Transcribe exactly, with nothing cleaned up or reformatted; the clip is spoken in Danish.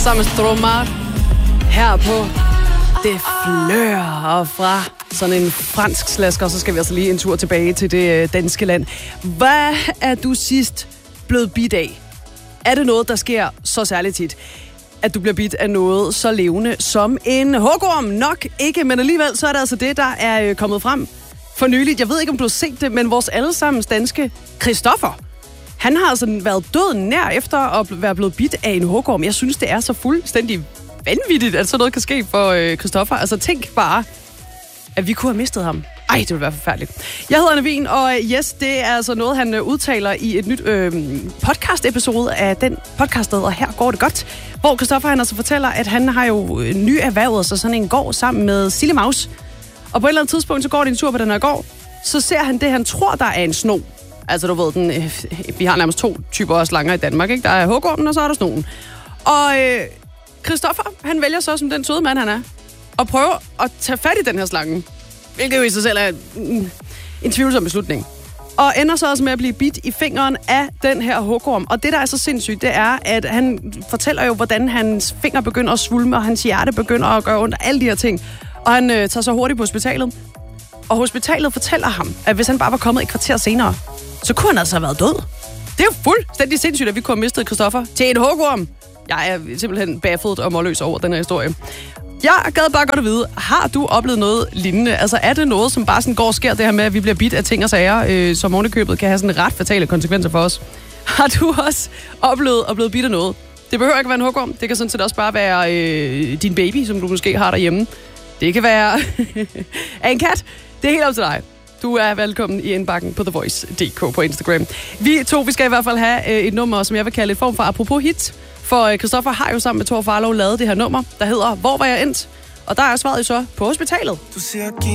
sammen med Stromae her på Det Fleur, og fra sådan en fransk slasker, så skal vi altså lige en tur tilbage til det danske land. Hvad er du sidst blevet bidt af? Er det noget, der sker så særligt tit, at du bliver bidt af noget så levende som en hugorm? Nok ikke, men alligevel så er det altså det, der er kommet frem for nyligt. Jeg ved ikke, om du har set det, men vores allesammens danske Christoffer, han har altså været død nær efter at være blevet bidt af en hugorm. Jeg synes, det er så fuldstændig vanvittigt, at sådan noget kan ske for øh, Christoffer. Altså tænk bare, at vi kunne have mistet ham. Ej, det ville være forfærdeligt. Jeg hedder Anne Wien, og yes, det er altså noget, han udtaler i et nyt øh, podcast-episode af den podcast, der hedder Her går det godt, hvor Christoffer han altså fortæller, at han har jo nyerhvervet sig sådan en gård sammen med Sille Maus. Og på et eller andet tidspunkt, så går det en tur på den her gård, så ser han det, han tror, der er en sno. Altså, du ved, den, øh, vi har nærmest to typer af slanger i Danmark, ikke? Der er hugormen, og så er der snoen. Og øh, Christoffer, han vælger så, som den søde mand, han er, at prøve at tage fat i den her slange. Hvilket jo i sig selv er en, en tvivlsom beslutning. Og ender så også med at blive bidt i fingeren af den her hugorm. Og det, der er så sindssygt, det er, at han fortæller jo, hvordan hans finger begynder at svulme, og hans hjerte begynder at gøre ondt, og alle de her ting. Og han øh, tager så hurtigt på hospitalet. Og hospitalet fortæller ham, at hvis han bare var kommet et kvarter senere, så kunne han altså have været død. Det er jo fuldstændig sindssygt, at vi kunne have mistet Christoffer til en hugorm. Jeg er simpelthen bafflet og målløs over den her historie. Jeg gad bare godt at vide, har du oplevet noget lignende? Altså er det noget, som bare sådan går og sker, det her med, at vi bliver bidt af ting og sager, øh, som ovenikøbet kan have sådan ret fatale konsekvenser for os? Har du også oplevet at blive bidt af noget? Det behøver ikke være en hugorm. Det kan sådan set også bare være øh, din baby, som du måske har derhjemme. Det kan være af en kat. Det er helt op til dig. Du er velkommen i indbakken på The Voice punktum d k på Instagram. Vi to, vi skal i hvert fald have øh, et nummer, som jeg vil kalde et form for apropos hit. For Christoffer har jo sammen med Thor Farlov lavet det her nummer, der hedder Hvor var jeg endt? Og der er svaret jo så på hospitalet. Du siger,